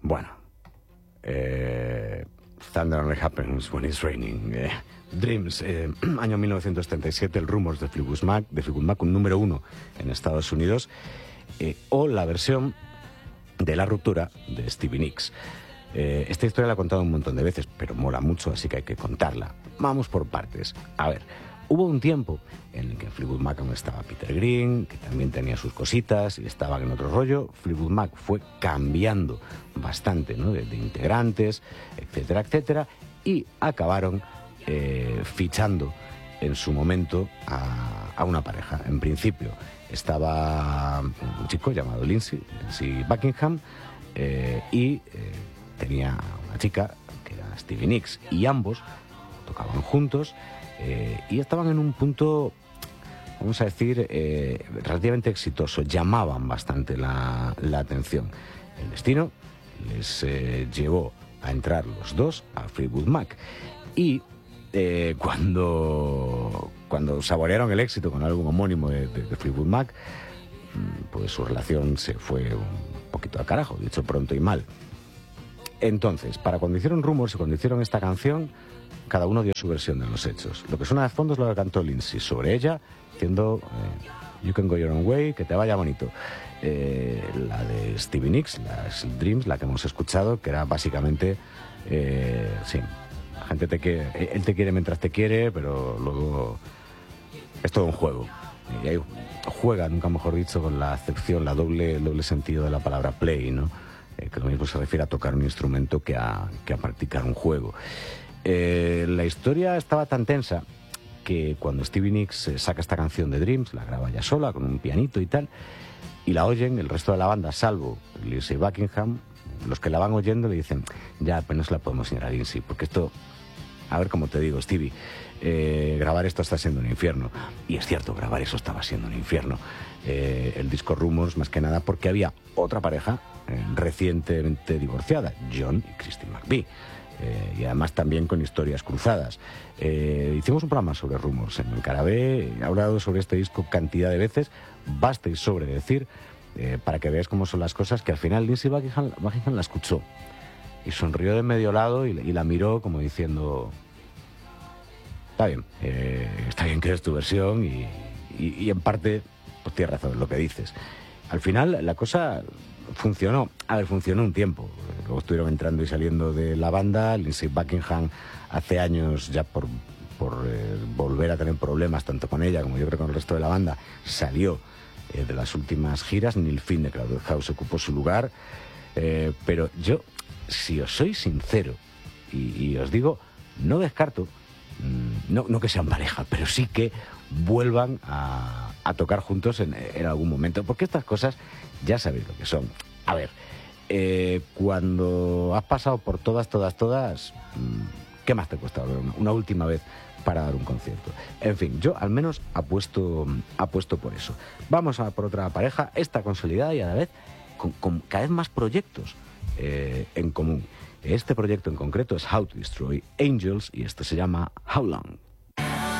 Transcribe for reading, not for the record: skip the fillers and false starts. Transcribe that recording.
Bueno, Thunder only happens when it's raining. Dreams, año 1977, el Rumors de Fleetwood Mac, un número 1 en Estados Unidos, o la versión de La ruptura de Stevie Nicks. Esta historia la he contado un montón de veces, pero mola mucho, así que hay que contarla. Vamos por partes. A ver, hubo un tiempo en el que en Fleetwood Mac aún estaba Peter Green, que también tenía sus cositas y estaba en otro rollo. Fleetwood Mac fue cambiando bastante, ¿no?, de integrantes, etcétera, etcétera, y acabaron fichando en su momento a una pareja. En principio estaba un chico llamado Lindsey Buckingham, y tenía una chica que era Stevie Nicks, y ambos tocaban juntos y estaban en un punto, vamos a decir, relativamente exitoso. Llamaban bastante la atención. El destino les llevó a entrar los dos a Fleetwood Mac, y cuando saborearon el éxito con el álbum homónimo de Fleetwood Mac, pues su relación se fue un poquito al carajo, dicho pronto y mal. Entonces, para cuando hicieron Rumors y cuando hicieron esta canción, cada uno dio su versión de los hechos. Lo que suena de fondo es lo que cantó Lindsey sobre ella, diciendo You Can Go Your Own Way, que te vaya bonito. La de Stevie Nicks, las Dreams, la que hemos escuchado, que era básicamente, sí, la gente te quiere, él te quiere mientras te quiere, pero luego es todo un juego. Y ahí juega, nunca mejor dicho, con la acepción, el doble sentido de la palabra play, ¿no? Que lo mismo se refiere a tocar un instrumento que a practicar un juego. La historia estaba tan tensa que cuando Stevie Nicks saca esta canción de Dreams, la graba ya sola, con un pianito y tal, y la oyen el resto de la banda, salvo Lindsey Buckingham, los que la van oyendo le dicen, ya, pues no se la podemos enseñar a Lindsey, porque esto, a ver cómo te digo, Stevie, grabar esto está siendo un infierno. Y es cierto, grabar eso estaba siendo un infierno. El disco Rumors, más que nada, porque había otra pareja recientemente divorciada, John y Christine McVie, y además también con historias cruzadas. Hicimos un programa sobre Rumors en el Carabé, he hablado sobre este disco cantidad de veces, basta y sobre decir, para que veas cómo son las cosas, que al final Lindsey Buckingham la escuchó y sonrió de medio lado y la miró como diciendo, está bien que es tu versión, y en parte pues tienes razón en lo que dices. Al final la cosa funcionó. A ver, funcionó un tiempo. Luego estuvieron entrando y saliendo de la banda. Lindsey Buckingham hace años, ya por volver a tener problemas tanto con ella como yo creo con el resto de la banda, salió de las últimas giras. Neil Finn de Crowded House ocupó su lugar, pero yo, si os soy sincero y os digo, no descarto, no que sean pareja, pero sí que vuelvan a tocar juntos en algún momento, porque estas cosas ya sabéis lo que son. A ver, cuando has pasado por todas, ¿qué más te cuesta volver una última vez para dar un concierto? En fin, yo al menos apuesto por eso. Vamos a por otra pareja, esta consolidada y a la vez con cada vez más proyectos en común. Este proyecto en concreto es How to Destroy Angels y este se llama How Long.